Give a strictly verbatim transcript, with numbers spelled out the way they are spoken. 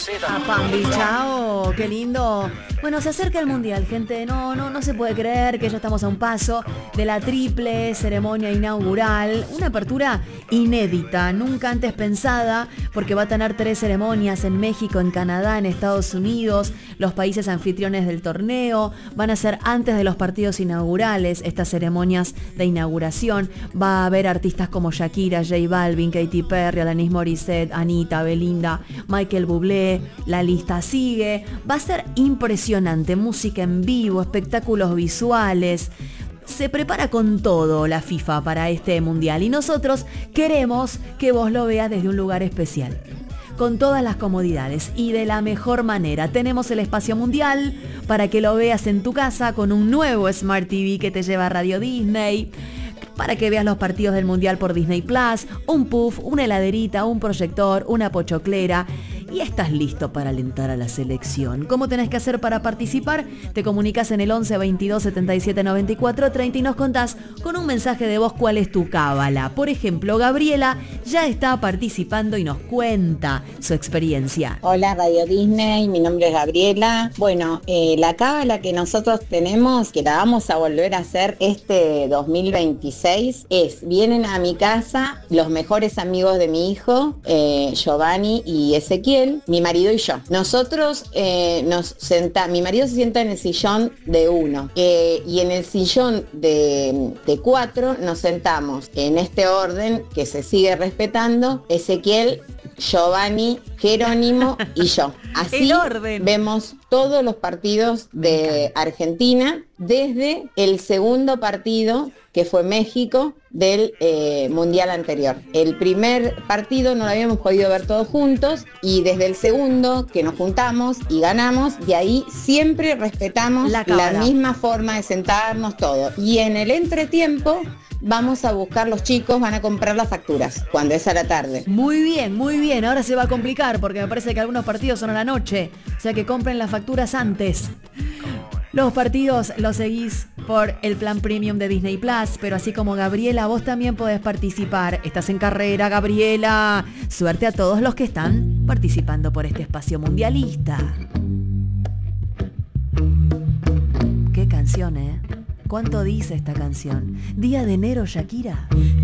A Pambi, chao, qué lindo. Bueno, se acerca el Mundial, gente. No, no, no se puede creer que ya estamos a un paso de la triple ceremonia inaugural. Una apertura inédita, nunca antes pensada, porque va a tener tres ceremonias en México, en Canadá, en Estados Unidos. Los países anfitriones del torneo van a ser antes de los partidos inaugurales, estas ceremonias de inauguración. Va a haber artistas como Shakira, J Balvin, Katy Perry, Alanis Morissette, Anita, Belinda, Michael Bublé. La lista sigue. Va a ser impresionante. Música en vivo, espectáculos visuales. Se prepara con todo la FIFA para este mundial y nosotros queremos que vos lo veas desde un lugar especial, con todas las comodidades y de la mejor manera. Tenemos el espacio mundial para que lo veas en tu casa con un nuevo Smart T V que te lleva a Radio Disney, para que veas los partidos del mundial por Disney Plus, un puff, una heladerita, un proyector, una pochoclera. Y estás listo para alentar a la selección. ¿Cómo tenés que hacer para participar? Te comunicas en el once veintidós setenta y siete noventa y cuatro treinta y nos contás con un mensaje de voz cuál es tu cábala. Por ejemplo, Gabriela ya está participando y nos cuenta su experiencia. Hola Radio Disney, mi nombre es Gabriela. Bueno, eh, la cábala que nosotros tenemos, que la vamos a volver a hacer este dos mil veintiséis, es: vienen a mi casa los mejores amigos de mi hijo, eh, Giovanni y Ezequiel, mi marido y yo. Nosotros eh, nos senta, mi marido se sienta en el sillón de uno eh, y en el sillón de, de cuatro nos sentamos en este orden que se sigue respetando: Ezequiel, Giovanni, Jerónimo y yo. Así vemos todos los partidos de Argentina desde el segundo partido, que fue México, del eh, Mundial anterior. El primer partido no lo habíamos podido ver todos juntos y desde el segundo que nos juntamos y ganamos, de ahí siempre respetamos la, la misma forma de sentarnos todo. Y en el entretiempo vamos a buscar, los chicos van a comprar las facturas cuando es a la tarde. Muy bien, muy bien. Ahora se va a complicar porque me parece que algunos partidos son a la noche. O sea que compren las facturas antes. Los partidos los seguís por el plan premium de Disney Plus, pero así como Gabriela, vos también podés participar. Estás en carrera, Gabriela. Suerte a todos los que están participando por este espacio mundialista. Qué canción, ¿eh? ¿Cuánto dice esta canción? Día de enero, Shakira.